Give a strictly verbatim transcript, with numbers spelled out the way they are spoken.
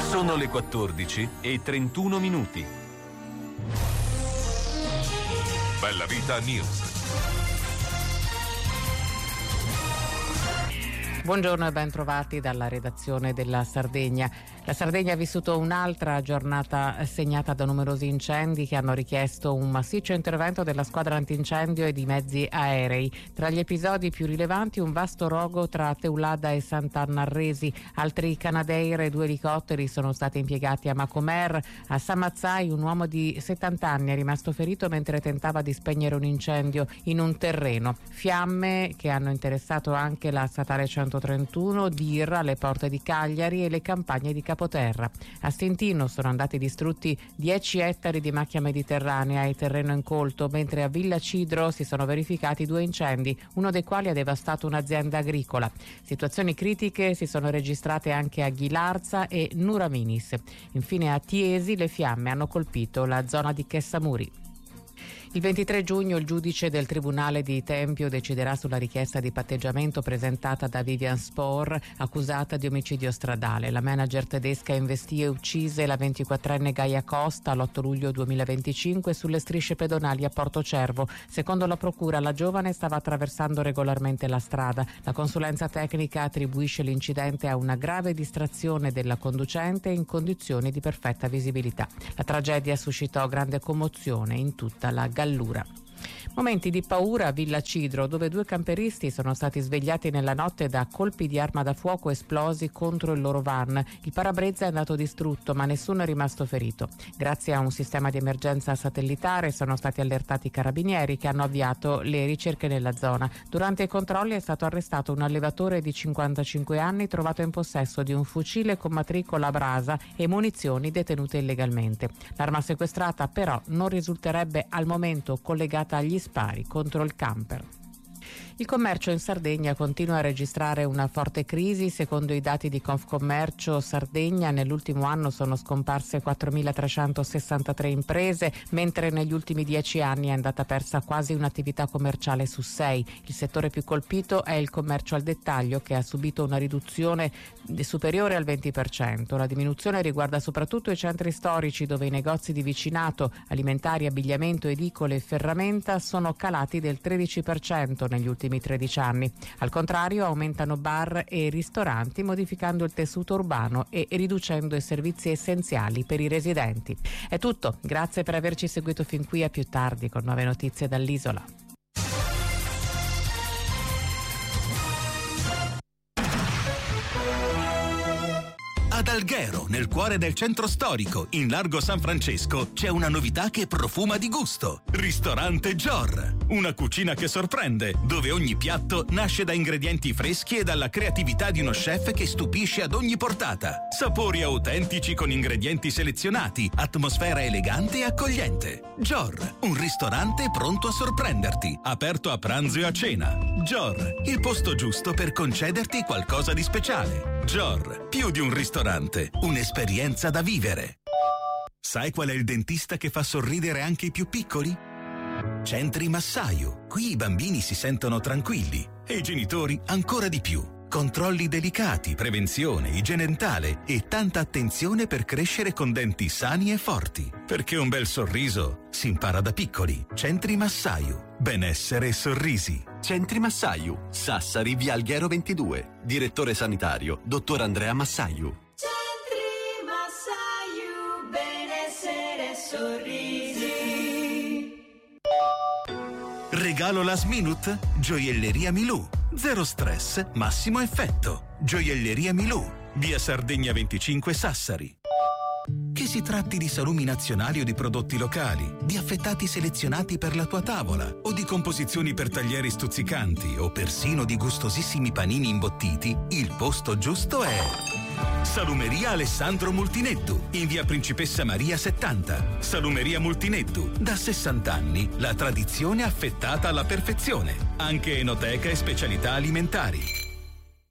Sono le quattordici e trentuno minuti. Bella Vita News. Buongiorno e ben trovati dalla redazione della Sardegna. La Sardegna ha vissuto un'altra giornata segnata da numerosi incendi che hanno richiesto un massiccio intervento della squadra antincendio e di mezzi aerei. Tra gli episodi più rilevanti un vasto rogo tra Teulada e Sant'Annarresi, altri Canadair e due elicotteri sono stati impiegati a Macomer. A Samazzai un uomo di settanta anni è rimasto ferito mentre tentava di spegnere un incendio in un terreno. Fiamme che hanno interessato anche la statale centotrentuno, Dirra, le porte di Cagliari e le campagne di Capoterra. A Stintino sono andati distrutti dieci ettari di macchia mediterranea e terreno incolto, mentre a Villa Cidro si sono verificati due incendi, uno dei quali ha devastato un'azienda agricola. Situazioni critiche si sono registrate anche a Ghilarza e Nuraminis. Infine a Tiesi le fiamme hanno colpito la zona di Chessamuri. Il ventitré giugno il giudice del Tribunale di Tempio deciderà sulla richiesta di patteggiamento presentata da Vivian Spohr, accusata di omicidio stradale. La manager tedesca investì e uccise la ventiquattrenne Gaia Costa l'otto luglio duemilaventicinque sulle strisce pedonali a Portocervo. Secondo la procura la giovane stava attraversando regolarmente la strada. La consulenza tecnica attribuisce l'incidente a una grave distrazione della conducente in condizioni di perfetta visibilità. La tragedia suscitò grande commozione in tutta la Gallura. Momenti di paura a Villa Cidro, dove due camperisti sono stati svegliati nella notte da colpi di arma da fuoco esplosi contro il loro van. Il parabrezza è andato distrutto, ma nessuno è rimasto ferito. Grazie a un sistema di emergenza satellitare sono stati allertati i carabinieri che hanno avviato le ricerche nella zona. Durante i controlli è stato arrestato un allevatore di cinquantacinque anni trovato in possesso di un fucile con matricola a brasa e munizioni detenute illegalmente. L'arma sequestrata però non risulterebbe al momento collegata agli spari contro il camper. Il commercio in Sardegna continua a registrare una forte crisi. Secondo i dati di Confcommercio Sardegna, nell'ultimo anno sono scomparse quattromilatrecentosessantatré imprese, mentre negli ultimi dieci anni è andata persa quasi un'attività commerciale su sei. Il settore più colpito è il commercio al dettaglio, che ha subito una riduzione superiore al venti per cento. La diminuzione riguarda soprattutto i centri storici, dove i negozi di vicinato, alimentari, abbigliamento, edicole e ferramenta sono calati del tredici per cento negli ultimi tredici anni. Al contrario, aumentano bar e ristoranti, modificando il tessuto urbano e riducendo i servizi essenziali per i residenti. È tutto, grazie per averci seguito fin qui, a più tardi con nuove notizie dall'isola. Ad Alghero, nel cuore del centro storico, in largo San Francesco, c'è una novità che profuma di gusto. Ristorante Gior. Una cucina che sorprende, dove ogni piatto nasce da ingredienti freschi e dalla creatività di uno chef che stupisce ad ogni portata. Sapori autentici con ingredienti selezionati, atmosfera elegante e accogliente. Gior, un ristorante pronto a sorprenderti, aperto a pranzo e a cena. Gior, il posto giusto per concederti qualcosa di speciale. Gior, più di un ristorante, un'esperienza da vivere. Sai qual è il dentista che fa sorridere anche i più piccoli? Centri Massaio. Qui i bambini si sentono tranquilli e i genitori ancora di più. Controlli delicati, prevenzione, igiene dentale e tanta attenzione per crescere con denti sani e forti. Perché un bel sorriso si impara da piccoli. Centri Massaio. Benessere e sorrisi. Centri Massaio. Sassari, via Alghero ventidue. Direttore sanitario, dottor Andrea Massaio. Centri Massaio. Benessere e sorrisi. Regalo last minute? Gioielleria Milù. Zero stress, massimo effetto. Gioielleria Milù, via Sardegna venticinque Sassari. Che si tratti di salumi nazionali o di prodotti locali, di affettati selezionati per la tua tavola o di composizioni per taglieri stuzzicanti o persino di gustosissimi panini imbottiti, il posto giusto è Salumeria Alessandro Multinettu, in via Principessa Maria settanta. Salumeria Multinettu, da sessanta anni, la tradizione affettata alla perfezione. Anche enoteca e specialità alimentari.